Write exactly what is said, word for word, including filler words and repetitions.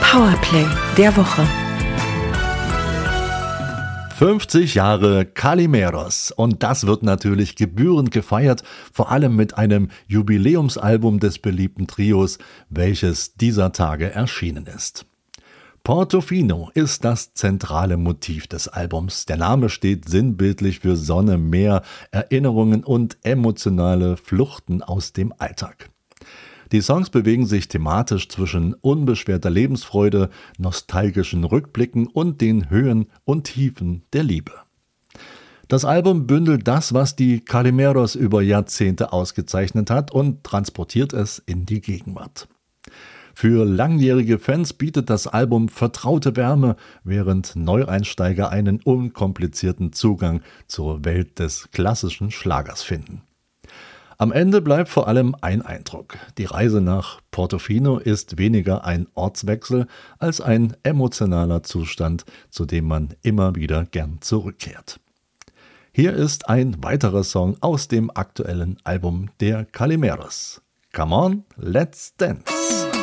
Powerplay der Woche. fünfzig Jahre Calimeros und das wird natürlich gebührend gefeiert, vor allem mit einem Jubiläumsalbum des beliebten Trios, welches dieser Tage erschienen ist. Portofino ist das zentrale Motiv des Albums. Der Name steht sinnbildlich für Sonne, Meer, Erinnerungen und emotionale Fluchten aus dem Alltag. Die Songs bewegen sich thematisch zwischen unbeschwerter Lebensfreude, nostalgischen Rückblicken und den Höhen und Tiefen der Liebe. Das Album bündelt das, was die Calimeros über Jahrzehnte ausgezeichnet hat und transportiert es in die Gegenwart. Für langjährige Fans bietet das Album vertraute Wärme, während Neueinsteiger einen unkomplizierten Zugang zur Welt des klassischen Schlagers finden. Am Ende bleibt vor allem ein Eindruck. Die Reise nach Portofino ist weniger ein Ortswechsel als ein emotionaler Zustand, zu dem man immer wieder gern zurückkehrt. Hier ist ein weiterer Song aus dem aktuellen Album der Calimeros. Come on, let's dance!